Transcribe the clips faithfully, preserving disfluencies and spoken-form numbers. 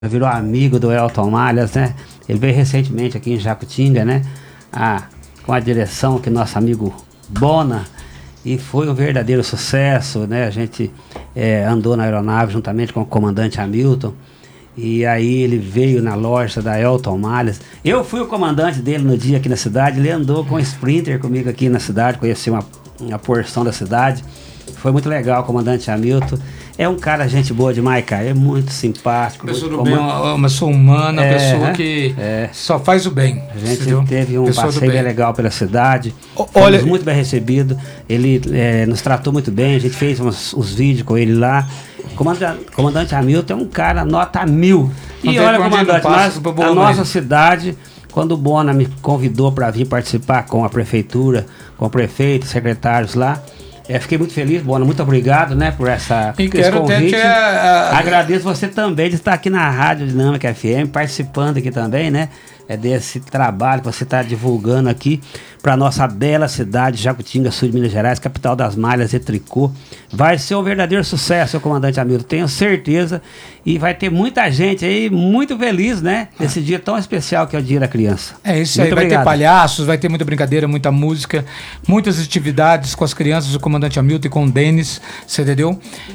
Virou amigo do Elton Malhas, né? Ele veio recentemente aqui em Jacutinga, né? Ah, com a direção que nosso amigo Bona, e foi um verdadeiro sucesso, né? A gente é, andou na aeronave juntamente com o comandante Hamilton, e aí ele veio na loja da Elton Malhas. Eu fui o comandante dele no dia aqui na cidade, ele andou com o Sprinter comigo aqui na cidade, conheceu uma, uma porção da cidade. Foi muito legal o comandante Hamilton. É um cara, gente boa demais, cara. É muito simpático. Pessoa muito do bem, uma, uma pessoa humana, uma é, pessoa que é. só faz o bem. A gente entendeu? teve um Pessoa passeio bem legal pela cidade. O, Fomos olha, muito bem recebido. Ele é, nos tratou muito bem. A gente fez uns, uns vídeos com ele lá. O comandante, comandante Hamilton é um cara nota mil. E olha, comandante, nós, a nossa cidade, quando o Bona me convidou para vir participar com a prefeitura, com o prefeito, secretários lá, É, fiquei muito feliz, Bona, muito obrigado, né, por essa, e esse quero convite. Até a... Agradeço você também de estar aqui na Rádio Dinâmica F M, participando aqui também, né, é desse trabalho que você está divulgando aqui para nossa bela cidade, Jacutinga, sul de Minas Gerais, capital das malhas e tricô. Vai ser um verdadeiro sucesso, seu comandante Hamilton, tenho certeza, e vai ter muita gente aí muito feliz, né, nesse ah. dia tão especial que é o Dia da Criança. É isso muito aí, obrigado. Vai ter palhaços, vai ter muita brincadeira, muita música, muitas atividades com as crianças, o comandante Hamilton e com o Denis, você entendeu?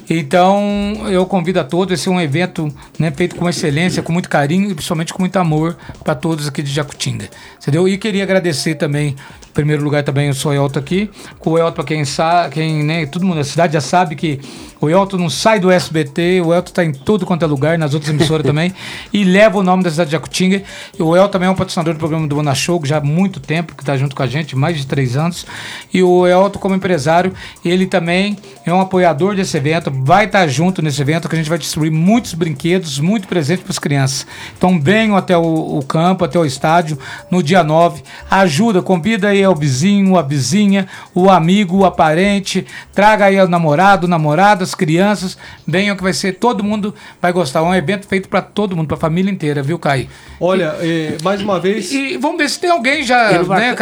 Então, eu convido a todos, esse é um evento, né, feito com excelência, com muito carinho e principalmente com muito amor para todos aqui de Jacutinga, entendeu? E queria agradecer também, em primeiro lugar também eu sou o Elton aqui, com o Elton, para quem sabe, quem, né, todo mundo da cidade já sabe que o Elton não sai do S B T, o Elton está em tudo quanto é lugar, nas outras emissoras também, e leva o nome da cidade de Jacutinga. E o Elton também é um patrocinador do programa do Bona Show, já há muito tempo, que está junto com a gente, mais de três anos. E o Elton, como empresário, ele também é um apoiador desse evento, vai estar junto nesse evento, que a gente vai distribuir muitos brinquedos, muito presente para as crianças. Então venham até o, o campo, até o estádio, no dia nove, ajuda, convida aí o vizinho, a vizinha, o amigo, o parente, traga aí o namorado, o namorado, as crianças, venham que vai ser, todo mundo vai gostar. É um evento feito para todo mundo, para a família inteira, viu, Caio? Olha, e, mais uma vez... E, e vamos ver se tem alguém já, né,